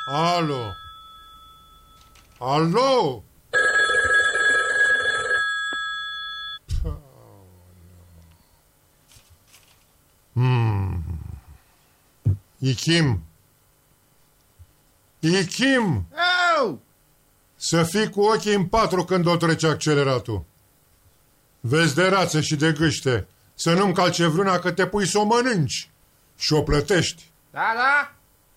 Alo? Alo? Ichim! Ichim! Au! Să fii cu ochii în patru când o trece acceleratul. Vezi de rațe și de gâște. Să nu-mi calce vreuna că te pui să o mănânci. Și o plătești. Da, da?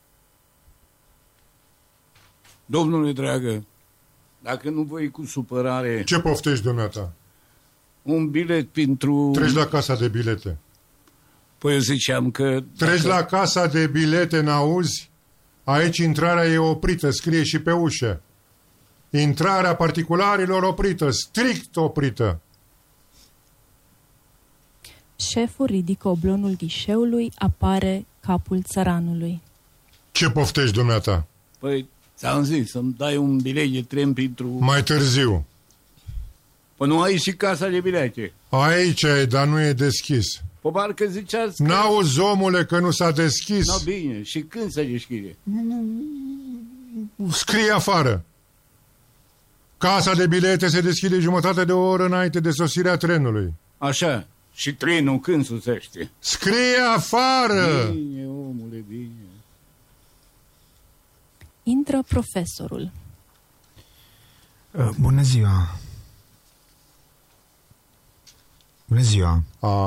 Domnule dragă, dacă nu voi cu supărare... Ce poftești, dumneata? Un bilet pentru... Treci la casa de bilete. Păi eu ziceam că... Treci la casa de bilete, n-auzi? Aici intrarea e oprită, scrie și pe ușă. Intrarea particularilor oprită, strict oprită. Șeful ridică oblonul ghișeului, apare capul țăranului. Ce poftești, dumneata? Păi, ți-am zis să-mi dai un bilet de tren pentru... Mai târziu. Păi nu ai și casa de bilete. Aici e, dar nu e deschis. Păi parcă ziceați că... N-auzi, omule, că nu s-a deschis. No, bine, și când se deschide? Scrie afară. Casa de bilete se deschide jumătate de oră înainte de sosirea trenului. Așa. Și trenul când susește? Scrie afară! Bine, omule, bine. Intră profesorul. Bună ziua! Bună ziua!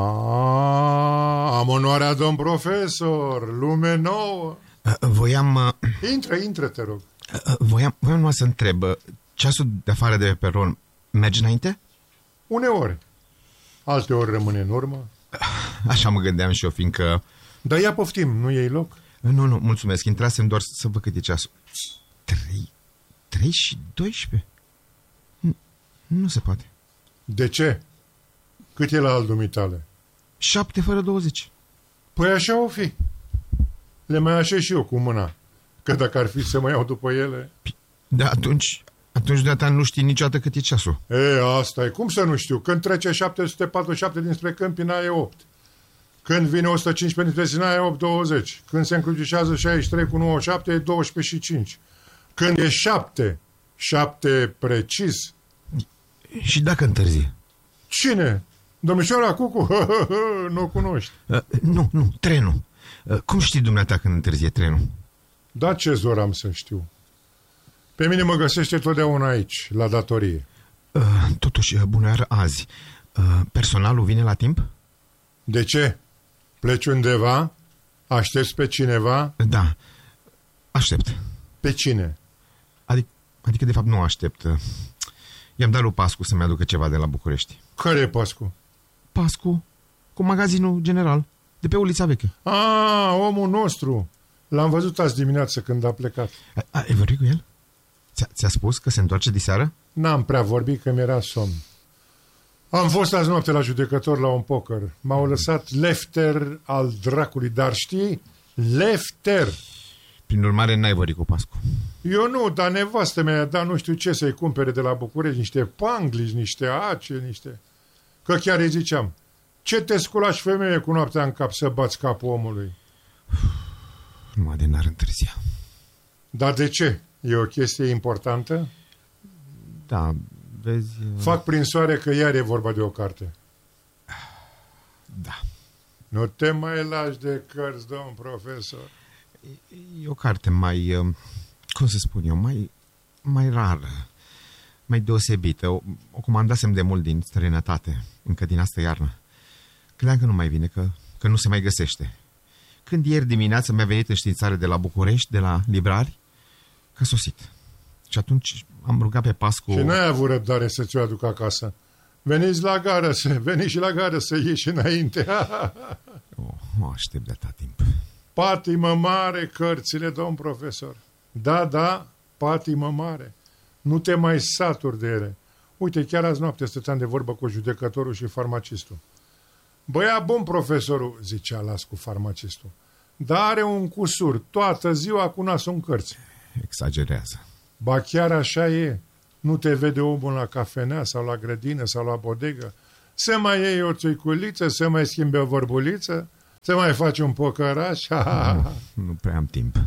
Am onoarea, domn profesor, lume nouă. Voiam... Intră, te rog. Voiam numai să întreb, ceasul de afară de pe peron merge înainte? Uneori. Alteori rămâne în urmă. Așa mă gândeam și eu, fiindcă... Dar ia poftim, nu iei loc? Nu, mulțumesc, intrasem doar să văd cât e ceasul. 3 și 12? Nu se poate. De ce? Cât e la al dumitale? 7 fără 20. Păi așa o fi. Le mai așez și eu cu mâna. Că dacă ar fi să mă iau după ele... Da, atunci de-a nu știi niciodată cât e ceasul. Asta e. Cum să nu știu? Când trece 747 dinspre Câmpina e 8. Când vine 115 dinspre Sinaia e 8:20. Când se încrucișează 63 cu 97 e 12 și 5. Când e 7 precis... Și dacă întârzie? Cine? Domnișoara Cucu? Nu o cunoști. Nu, trenul. Cum știi dumneata când întârzie trenul? Da, ce zor am să știu. Pe mine mă găsește totdeauna aici, la datorie. Totuși, bună oară azi. Personalul vine la timp? De ce? Pleci undeva? Aștepți pe cineva? Da, aștept. Pe cine? Adică de fapt nu aștept. I-am dat lui Pascu să-mi aducă ceva de la București. Care e Pascu? Pascu, cu magazinul general, de pe ulița veche. Omul nostru. L-am văzut azi dimineață când a plecat. Ai vorbit cu el? Ți-a spus că se întoarce diseară? N-am prea vorbit, că mi-era somn. Am fost azi noapte la judecător la un poker. M-au lăsat lefter al dracului, dar știi? Lefter! Prin urmare, n-ai vorbit cu Pascu. Eu nu, dar nevastă mea, dar nu știu ce să-i cumpere de la București, niște panglici, niște ace, niște... Că chiar îi ziceam, ce te sculași femeie cu noaptea în cap să bați capul omului? Numai de n-ar întârzia. Dar de ce? E o chestie importantă? Da, vezi... Fac prin soare că iar e vorba de o carte. Da. Nu te mai lași de cărți, domn profesor. E o carte mai, cum să spun eu, mai rară, mai deosebită. O comandasem de mult din străinătate, încă din astă iarnă. Credeam că nu mai vine, că nu se mai găsește. Când ieri dimineață mi-a venit înștiințare de la București, de la librari, că a sosit. Și atunci am rugat pe Pascu... Și n-ai avut răbdare să-ți o aduc acasă. Veniți și la gară să ieși înainte. O aștept de atât timp. Patimă mare cărțile, domn profesor. Da, patimă mare. Nu te mai saturi de ele. Uite, chiar azi noapte stăteam de vorbă cu judecătorul și farmacistul. Băia bun profesorul, zicea las cu farmacistul, dar are un cusur, toată ziua cu nasul în cărți. Exagerează. Ba chiar așa e. Nu te vede omul la cafenea sau la grădină sau la bodegă. Să mai iei o țuiculiță, să mai schimbe o vorbuliță, să mai faci un pocăraș. Nu prea am timp.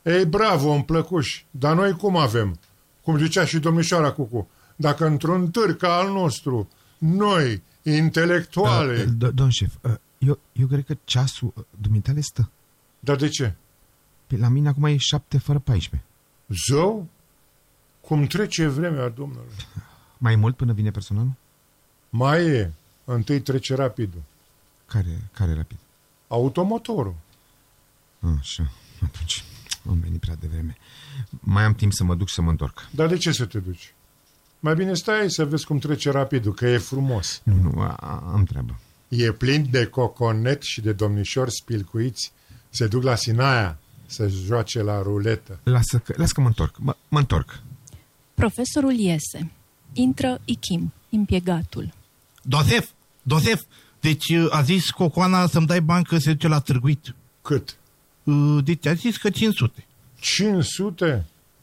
Ei, bravo, îmi plăcuși. Dar noi cum avem? Cum zicea și domnișoara Cucu, dacă într-un târg ca al nostru, noi, intelectuale... Domn șef, eu cred că ceasul dumitale stă. Dar de ce? Pe la mine acum e 7 fără 14. Zău? Cum trece vremea, domnule? Mai mult până vine personalul? Mai e. Întâi trece rapidul. Care rapid? Automotorul. Așa, atunci am venit prea devreme. Mai am timp să mă duc și să mă întorc. Dar de ce să te duci? Mai bine stai aici să vezi cum trece rapidul, că e frumos. Nu, am treabă. E plin de coconet și de domnișori spilcuiți. Se duc la Sinaia să joace la ruletă. Lasă că mă întorc. Mă întorc. Profesorul iese. Intră Ichim, impiegatul. Dosef, deci a zis Cocoana să-mi dai bani că se duce la târguit. Cât? Deci a zis că 500. 500?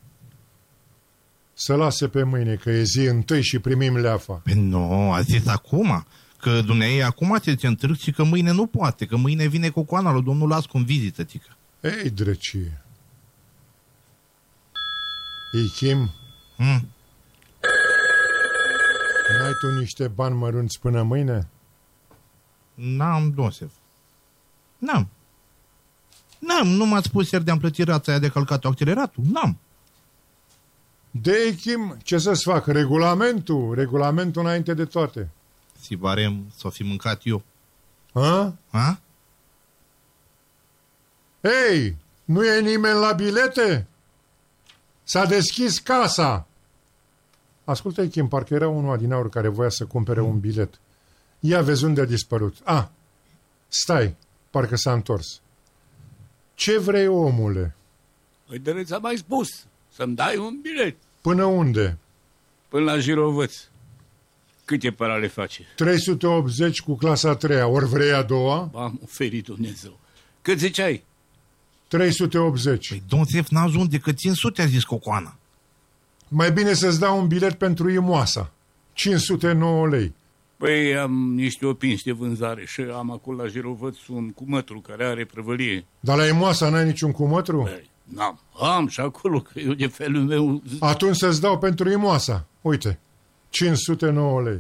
Să lase pe mâine, că e zi întâi și primim leafa. Păi nu, a zis acum, că dumneavoastră acum se duce în târg și că mâine nu poate, că mâine vine Cocoana lui domnul Lascu în vizită, tică. Ei, drăcie. Ichim, n-ai tu niște bani mărunți până mâine? N-am, Dosef. N-am, nu m-ați spus ieri de-am plătit rața aia de călcat acceleratul? N-am. De Ichim, ce să-ți fac? Regulamentul înainte de toate. Si barem s-o fi mâncat eu. Ha? Ei, nu e nimeni la bilete? S-a deschis casa. Ascultă, Ichim, parcă era unul adinaur care voia să cumpere un bilet. Ia vezi unde a dispărut. Stai, parcă s-a întors. Ce vrei, omule? Păi de ți-am mai spus, să-mi dai un bilet. Până unde? Până la Jirovăț. Câte parale face? 380 cu clasa 3-a, ori vrei a doua? M-am oferit Dumnezeu. Cât ziceai? 380. Păi, Dosef, n-ajung decât 500, a zis Cocoana. Mai bine să-ți dau un bilet pentru Imoasa. 509 lei. Păi am niște opinși de vânzare și am acolo la Jirovăț un cumătru care are prăvălie. Dar la Imoasa n-ai niciun cumătru? Păi, n-am. Am și acolo, că eu de felul meu... Atunci să-ți dau pentru Imoasa. Uite, 509 lei.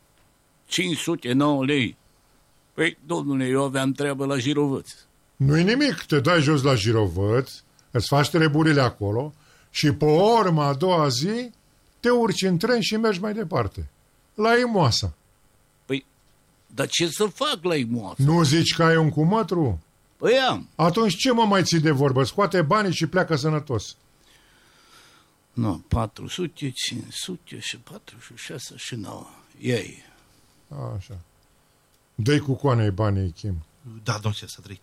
509 lei. Păi, domnule, eu aveam treabă la Jirovăț. Nu-i nimic, te dai jos la Jirovăț, îți faci treburile acolo și pe urmă a doua zi te urci în tren și mergi mai departe. La Imoasa. Păi, dar ce să fac la Imoasa? Nu zici că ai un cumătru? Păi am. Atunci ce mă mai ții de vorbă? Scoate banii și pleacă sănătos. Nu, 400, 500 și 46 și 9. Ei. Așa. Dă-i cu coanei banii, Ichim. Da, domn șef, să trăiți.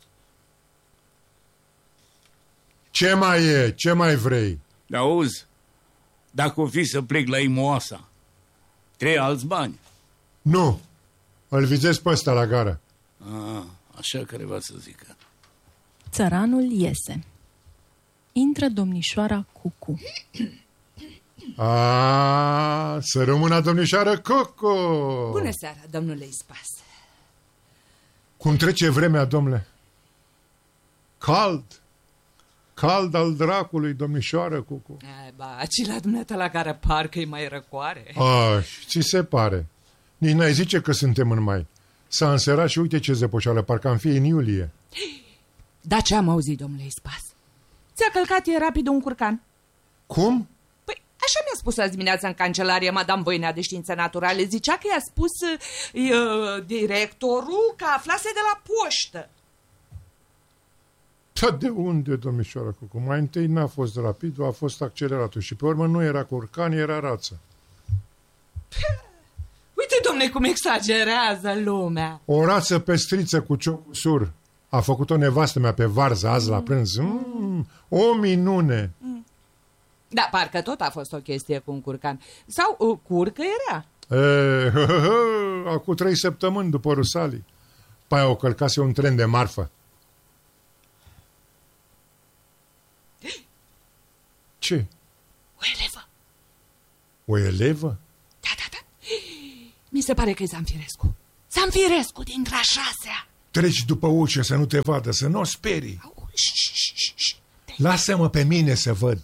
Ce mai e? Ce mai vrei? Auzi, dacă o fi să plec la Imoasa, 3 alți bani. Nu. Îl vizezi pe ăsta la gară. Așa careva să zică. Țăranul iese. Intră domnișoara Cucu. Să rămână domnișoară Cucu! Bună seara, domnule Ispas. Cum trece vremea, domnule? Cald al dracului, domnișoară Cucu. Ci la dumneata la care parcă e mai răcoare. Ți se pare. Nici n-ai zice că suntem în mai. S-a înserat și uite ce zăpoșală, parcă am fi în iulie. Da, ce am auzit, domnule Ispas? Ți-a călcat e rapid un curcan. Cum? Păi, așa mi-a spus azi dimineața în cancelarie Madame Voinea de Științe Naturale. Zicea că i-a spus directorul că aflase de la poștă. Da, de unde, domnișoara Cucu? Mai întâi n-a fost rapid, a fost acceleratul și pe urmă nu era curcan, era rață. Uite, domne, cum exagerează lumea. O rață pestriță cu ciocusur. A făcut-o nevastă mea pe varză azi la prânz. O minune. Da, parcă tot a fost o chestie cu un curcan. Sau curcă era. Acum 3 săptămâni după Rusalii. Păi o călcase un tren de marfă. Ce? O elevă. O elevă? Da. Mi se pare că e Zanfirescu. Zanfirescu din a 6-a. Treci după ușă să nu te vadă, să nu o sperii. Te Lasă-mă pe mine să văd.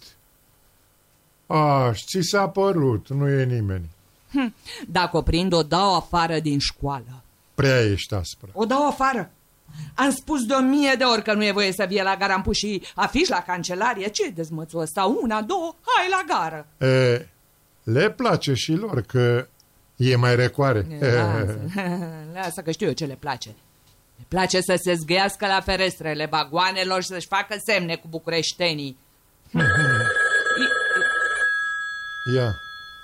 Ți s-a părut, nu e nimeni. Dacă o prind, o dau afară din școală. Prea ești aspră. O dau afară. Am spus de 1000 de ori că nu e voie să vie la gară. Am pus și afiș la cancelarie. Ce dezmățul ăsta? 1, 2, hai la gară. Le place și lor că e mai recoare. Lasă că știu eu ce le place. Le place să se zgâiască la ferestrele vagoanelor și să-și facă semne cu bucureștenii. Ia.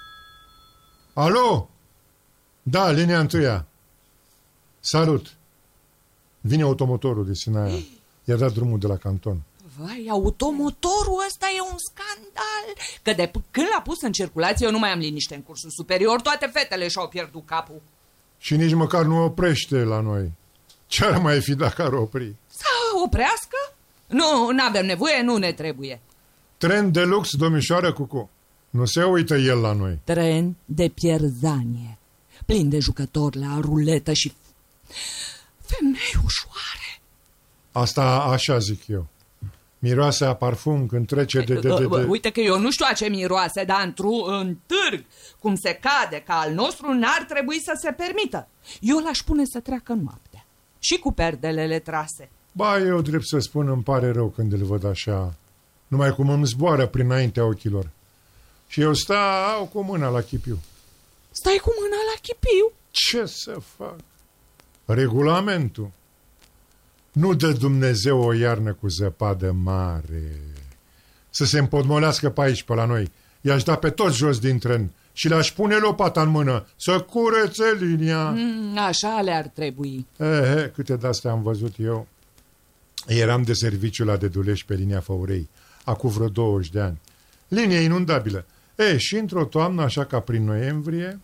Alo? Da, linia întâia. Salut. Vine automotorul de Sinaia. I-a dat drumul de la canton. Vai, automotorul ăsta e un scandal. Că de când l-a pus în circulație, eu nu mai am liniște în cursul superior. Toate fetele și-au pierdut capul. Și nici măcar nu oprește la noi. Ce-ar mai fi dacă ar opri? Să oprească? Nu, n-avem nevoie, nu ne trebuie. Tren de lux, domnișoară Cucu. Nu se uită el la noi. Tren de pierzanie, plin de jucători la ruletă și femei ușoare. Asta așa zic eu. Miroase a parfum când trece de... Uite că eu nu știu a ce miroase, dar în târg, cum se cade ca al nostru, n-ar trebui să se permită. Eu l-aș pune să treacă noaptea și cu perdelele trase. Ba, eu drept să spun, îmi pare rău când îl văd așa, numai cum îmi zboară prinaintea ochilor. Și eu stau cu mâna la chipiu. Stai cu mâna la chipiu? Ce să fac? Regulamentul. Nu dă Dumnezeu o iarnă cu zăpadă mare să se împodmolească pe aici, pe la noi. I-aș da pe toți jos din tren și le-aș pune lopata în mână să curețe linia. Așa le-ar trebui. Câte de-astea am văzut eu. Eram de serviciu la Dedulești pe linia Făurei, acum vreo 20 de ani. Linie inundabilă. Și într-o toamnă, așa ca prin noiembrie...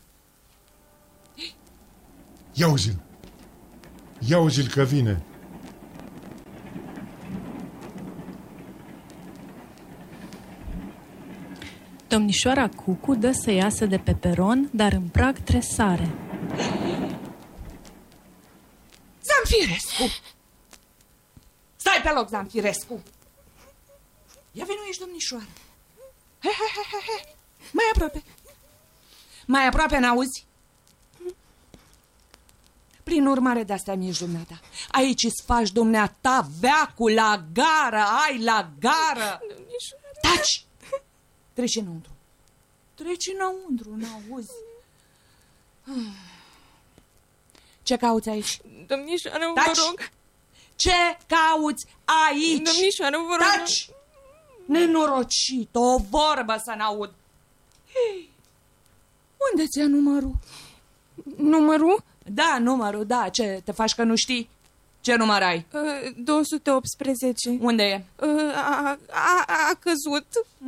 Ia uzi-l! Ia uzi-l că vine! Domnișoara Cucu dă să iasă de pe peron, dar în prag tresare. Zamfirescu! Stai pe loc, Zamfirescu! Ia vino aici, domnișoară! Hai! Mai aproape! Mai aproape, n-auzi? Prin urmare, de-astea mi-ești dumneata. Aici îți faci dumneata veacul la gară, ai la gară! Domnișoară! Taci! Treci înăuntru. Treci înăuntru, n-auzi? Ce cauți aici? Domnișoară, vă rog. Ce cauți aici? Domnișoară, vă rog. Taci! Nenorocit, o vorbă să n-aud. Unde ți-a numărul? Numărul? Da, numărul, da. Ce, te faci că nu știi? Ce număr ai? 218. Unde e? A căzut.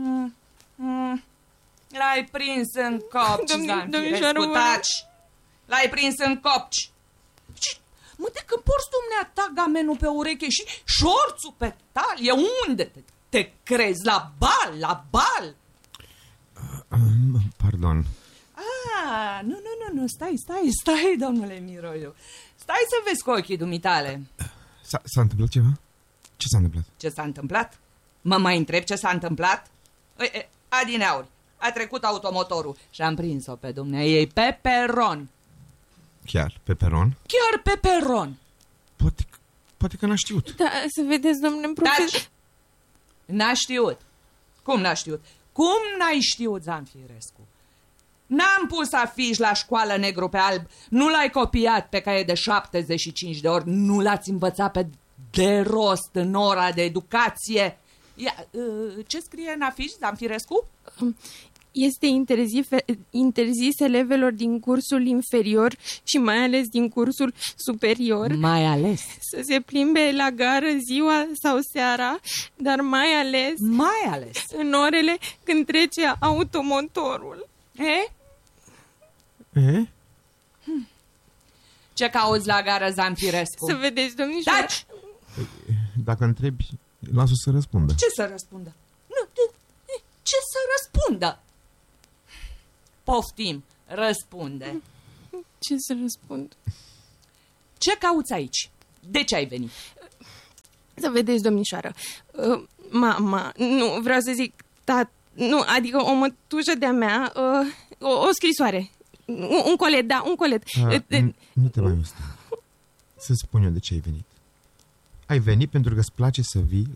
L-ai prins în copci, Zamfirescu, taci! L-ai prins în copci. Mă, de când porți dumneata gamenul pe ureche și șorțul pe talie, unde te crezi? La bal? Pardon. Nu, stai, domnule Miroiu. Stai să vezi cu ochii dumitale. S-a întâmplat ceva? Ce s-a întâmplat? Ce s-a întâmplat? Mă mai întreb ce s-a întâmplat? Adineauri, a trecut automotorul și am prins-o pe dumneaei pe peron. Chiar pe peron? Chiar pe peron. Poate că n-a știut. Da, să vedeți, domnule profesor. N-a știut. Cum n-a știut? Cum n-ai știut, Zamfirescu? N-am pus afiș la școală negru pe alb, nu l-ai copiat pe caie de 75 de ori, nu l-ați învățat de rost în ora de educație. Ce scrie în afiș, Zamfirescu? Este interzis elevelor din cursul inferior și mai ales din cursul superior. Mai ales? Să se plimbe la gară ziua sau seara, dar mai ales în orele când trece automotorul. Ce cauți la gară, Zamfirescu? Să vedeți, domnișoară. Taci! Dacă întrebi, lasă să răspundă. Ce să răspundă? Ce să răspundă? Poftim, răspunde. Ce să răspund? Ce cauți aici? De ce ai venit? Să vedeți, domnișoară, Mama, nu, vreau să zic, nu, adică o mătușă de-a mea, o scrisoare. Un colet, da, un colet. Nu te mai musta. Să spun eu de ce ai venit. Ai venit pentru că îți place să vii